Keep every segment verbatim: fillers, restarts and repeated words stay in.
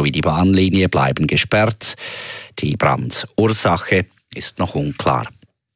sowie die Bahnlinien bleiben gesperrt. Die Brandursache ist noch unklar.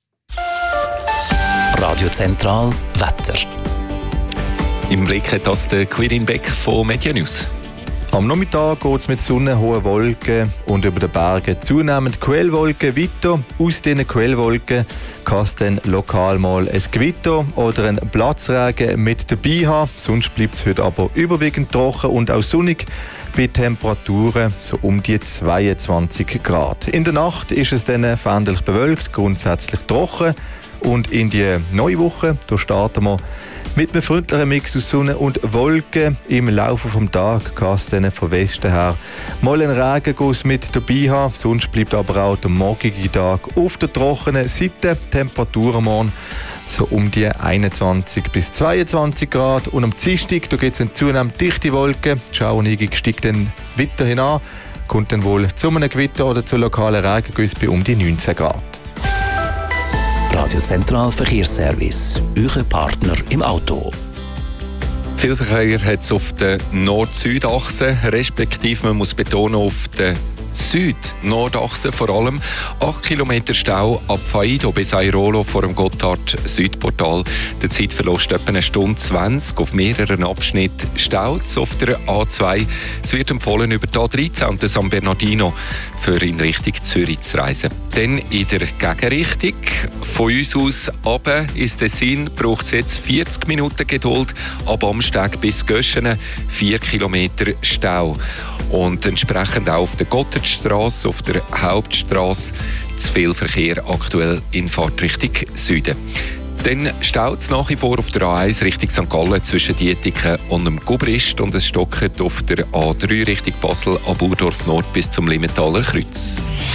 Radio Zentral Wetter. Im Blick hat das der Quirin Beck von Media News. Am Nachmittag geht es mit Sonne, hohen Wolken und über den Bergen zunehmend Quellwolken weiter. Aus diesen Quellwolken kann es dann lokal mal ein Gewitter oder ein Platzregen mit dabei haben. Sonst bleibt es heute aber überwiegend trocken und auch sonnig bei Temperaturen so um die zweiundzwanzig Grad. In der Nacht ist es dann veränderlich bewölkt, grundsätzlich trocken. Und in die neue Woche, da starten wir mit einem freundlichen Mix aus Sonne und Wolken. Im Laufe des Tages kann es dann von Westen her mal einen Regenguss mit dabei haben. Sonst bleibt aber auch der morgige Tag auf der trockenen Seite. Temperaturen morgen so um die einundzwanzig bis zweiundzwanzig Grad. Und am Dienstag gibt es zunehmend dichte Wolken. Die Schauerneigung steigt dann weiter hinan. Kommt dann wohl zu einem Gewitter oder zu lokalen Regengüssen bei um die neunzehn Grad. Radio Zentral Verkehrsservice, euer Partner im Auto. Viel Verkehr hat es auf der Nord-Süd-Achse, respektive man muss betonen auf der Süd-Nordachse vor allem. acht Kilometer Stau ab Faido bis Airolo vor dem Gotthard-Südportal. Der Zeitverlust etwa eine Stunde zwanzig auf mehreren Abschnitten staut auf der A zwei. Es wird empfohlen, über die A dreizehn und den San Bernardino für in Richtung Zürich zu reisen. Dann in der Gegenrichtung. Von uns aus runter ins Tessin braucht es jetzt vierzig Minuten Geduld. Ab Amsteg bis Göschenen vier Kilometer Stau. Und entsprechend auch auf der Gotthardstrasse, auf der Hauptstrasse, zu viel Verkehr aktuell in Fahrtrichtung Süden. Dann staut es nach wie vor auf der A eins Richtung Sankt Gallen zwischen Dietiken und dem Gubrist und es stockt auf der A drei Richtung Basel ab Burdorf Nord bis zum Limmentaler Kreuz.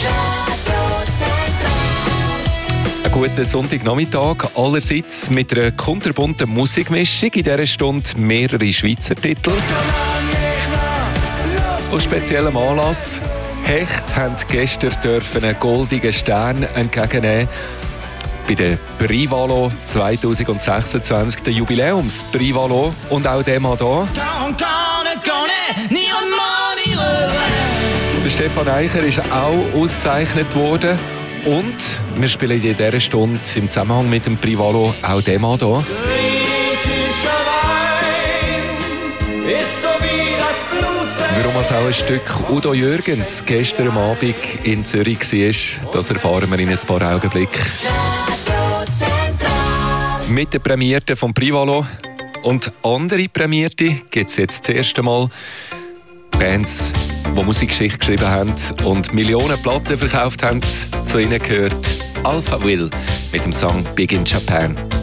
Einen guten Sonntagnachmittag, allerseits mit einer kunterbunten Musikmischung. In dieser Stunde mehrere Schweizer Titel. Aus speziellem Anlass. Hecht haben gestern dürfen einen goldenen Stern entgegennehmen. Bei der Prix Valo zwanzig sechsundzwanzig, der Jubiläums Prix Valo. Und auch der mal hier. Der Stefan Eicher ist auch ausgezeichnet worden. Und wir spielen in dieser Stunde im Zusammenhang mit dem Prix Valo auch den mal hier. Warum es auch ein Stück Udo Jürgens gestern Abend in Zürich war, das erfahren wir in ein paar Augenblicken. Mit den Prämierten vom Prix Valo und andere Prämierte gibt es jetzt das erste Mal Bands, die Musikgeschichte geschrieben haben und Millionen Platten verkauft haben. Zu ihnen gehört Alpha Will mit dem Song Big in Japan.